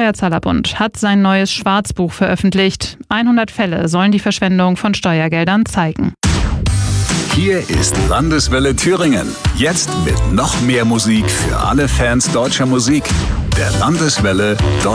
Steuerzahlerbund hat sein neues Schwarzbuch veröffentlicht. 100 Fälle sollen die Verschwendung von Steuergeldern zeigen. Hier ist Landeswelle Thüringen. Jetzt mit noch mehr Musik für alle Fans deutscher Musik. Der Landeswelle